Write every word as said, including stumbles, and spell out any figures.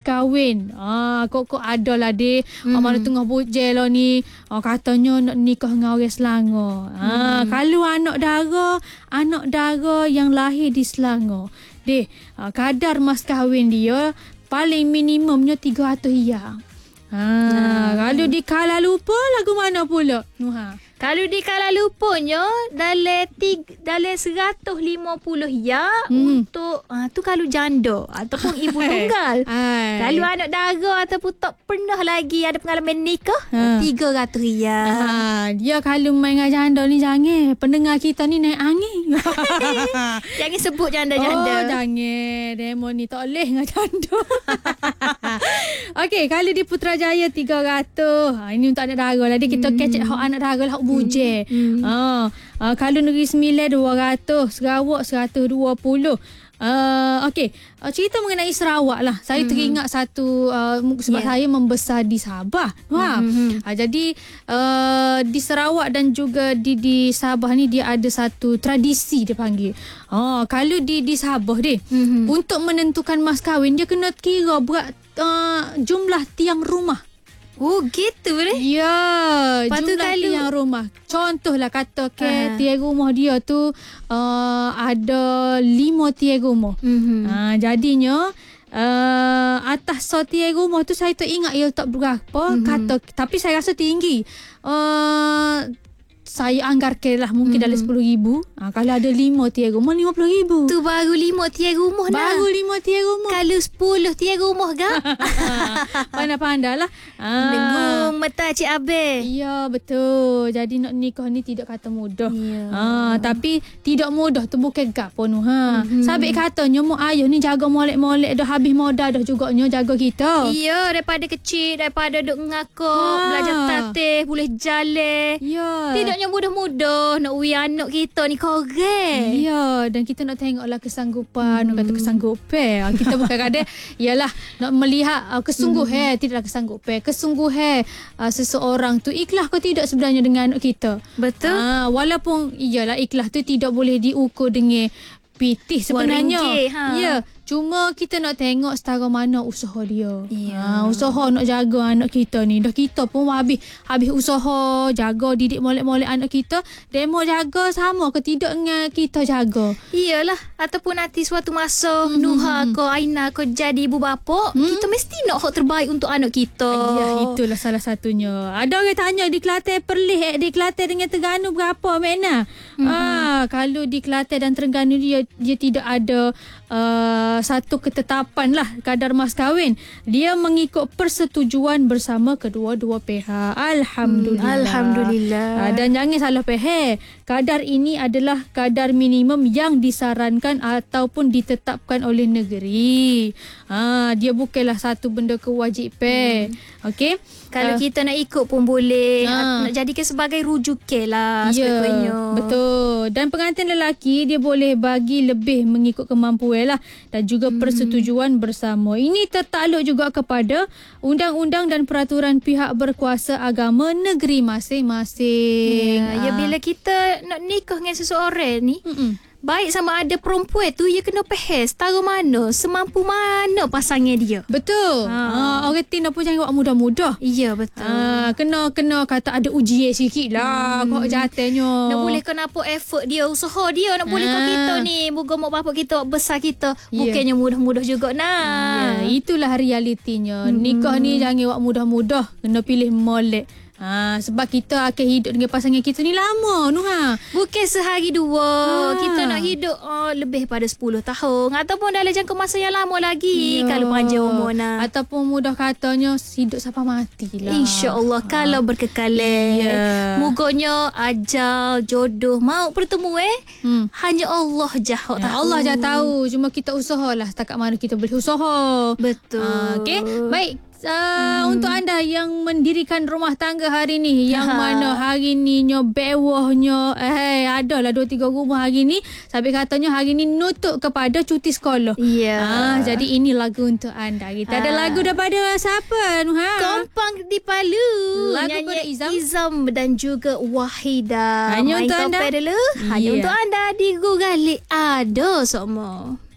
kahwin. Ah, kok-kok ada lah dek. Hmm. Ah, mana tengah bujel lah ni. Ah, katanya nak nikah dengan orang Selangor. Ah, Hmm. kalau anak dara, anak dara yang lahir di Selangor. Dek, ah, kadar mas kahwin dia paling minimumnya tiga ratus riyal. Ha, nah. Kalau di Kala lupa lagu mana pula? Nuha. Kalau di Kala lupanya dalam tiga, dalam seratus lima puluh ya Hmm. untuk ah, tu kalau janda ataupun ibu tunggal. Hai. Kalau anak dara ataupun tak pernah lagi ada pengalaman nikah, Ha. tiga ratus riyal. Ha, dia kalau main dengan janda ni jangan. Pendengar kita ni naik angin. Jangan sebut Oh, janda-janda. jangan. Demo ni tak boleh dengan janda. Okey, kalau di Putrajaya tiga ratus. Ha, ini untuk anak dara lah. Dia kita hmm. kecek hak anak dara lah, hak bujel. Hmm. Ha, ha, kalau Negeri Sembilan dua ratus. Sarawak seratus dua puluh. Uh, Okey, uh, cerita mengenai Sarawak lah. Saya mm-hmm. teringat satu uh, sebab yeah. saya membesar di Sabah. Wah. Mm-hmm. Uh, jadi uh, di Sarawak dan juga di di Sabah ni dia ada satu tradisi dia panggil. Oh, kalau di di Sabah deh, mm-hmm. untuk menentukan mas kahwin dia kena kira berat uh, jumlah tiang rumah. Oh gitu deh. Ya, Lepas tu jumlah kalau- tiang rumah. Contohlah kata ke Ah. tiang rumah dia tu uh, ada lima tiang rumah. Mm-hmm. Ha, jadinya uh, atas so tiang rumah tu saya tak ingat ia tak berapa. Mm-hmm. Kata tapi saya rasa tinggi. Uh, saya anggarkan lah mungkin mm-hmm. dalam sepuluh ribu. Ha, kalau ada lima tiang rumah lima puluh ribu. Tu baru lima tiang rumah nah. Baru lima tiang rumah. Kalau sepuluh tiang rumah gak? Pandai-pandai lah. Ha. Dengung mata Cik Abe. Ya, betul. Jadi nak nikah ni tidak kata mudah. Ya. Ha, tapi tidak mudah tu bukan gap pun. Ha. Mm-hmm. Sabik katanya mak ayah ni jaga molek-molek dah habis modal dah juganya jaga kita. Iya, daripada kecil, daripada duk ngakak, Ha. belajar tatih, boleh jalan. Ya. Tidaknya mudah-mudah nak uwi anak kita ni korang. Ya, dan kita nak tengoklah kesanggupan. Hmm. Nak kata kesanggupan. Kita bukan kadang ialah nak melihat uh, kesungguhan, hmm. tidaklah kesanggupan. Kesungguhan uh, seseorang tu ikhlas ke tidak sebenarnya dengan anak kita. Betul. Uh, walaupun iyalah ikhlas tu tidak boleh diukur dengan pitih sebenarnya. Wang ringgit, ha. Ya, cuma kita nak tengok setara mana usaha dia. Ya. Ha, usaha nak jaga anak kita ni. Dah kita pun habis habis usaha jaga didik molek-molek anak kita. Demo jaga sama ke tidak dengan kita jaga. Iyalah, ataupun nanti suatu masa Hmm. Nuha ke Aina ke jadi ibu bapa, Hmm. kita mesti nak hak terbaik untuk anak kita. Ya, itulah salah satunya. Ada orang tanya di Kelantan Perlis, eh, di Kelantan dengan Terengganu berapa, Mena? Mhm. Ah, kalau di Kelantan dan Terengganu dia dia tidak ada uh, satu ketetapan lah kadar mas kahwin. Dia mengikut persetujuan bersama kedua-dua pihak. Alhamdulillah. Hmm, Alhamdulillah. Ah, dan jangan salah faham. Kadar ini adalah kadar minimum yang disarankan ataupun ditetapkan oleh negeri. Ah, dia bukanlah satu benda kewajipan. Hmm. Okey. Kalau Ah, kita nak ikut pun boleh. Ha. Nak jadikan sebagai rujukan lah. Ya, sepatutnya. betul. Dan pengantin lelaki dia boleh bagi lebih mengikut kemampuan lah dan juga hmm. persetujuan bersama. Ini tertakluk juga kepada undang-undang dan peraturan pihak berkuasa agama negeri masing-masing. Ya, ya, bila kita nak nikah dengan seseorang ni, Mm-mm. baik sama ada perempuan tu, ia kena faham setara mana, semampu mana pasangan dia. Betul. Ha. Ha, orang tina pun jangan buat mudah-mudah. Ya, betul. Ha, kena kena kata ada ujian sikit lah. Hmm. Kok jatuhnya. Nak boleh ke nampak effort dia, usaha dia. Nak boleh ke Ah. kita ni, moga mak bapak kita besar kita. Ya. Bukannya mudah-mudah juga nah. Ya, itulah realitinya. Hmm. Nikah ni jangan buat mudah-mudah. Kena pilih molek. Ha, sebab kita akan hidup dengan pasangan kita ni lama, Nuha. Bukan sehari dua. Ha. Kita nak hidup oh, lebih pada sepuluh tahun. Ataupun dalam jangka masa yang lama lagi. Ya. Kalau panjang umur nah. Ataupun mudah katanya hidup sampai mati lah. InsyaAllah kalau berkekalan. Ya. Moganya ajal, jodoh, mau bertemu eh. Hmm. Hanya Allah je hak Ya, tahu. Allah je tahu. Cuma kita usahalah setakat mana kita boleh usaha. Betul. Ha, okey. Baik. Uh, hmm. Untuk anda yang mendirikan rumah tangga hari ni, yang Ha. mana hari ni nyo bewahnya eh adalah dua tiga rumah hari ni, sampai katanya hari ni nutup kepada cuti sekolah. Ya. Ah, jadi ini lagu untuk anda. Kita ada Ha. lagu daripada siapa? Ha? Kompang di Palu. Lagu pada Nyanyi Izam. Izam dan juga Wahida. Hanya Main untuk anda. kompang dulu. Hanya Ya. untuk anda di Google ada semua.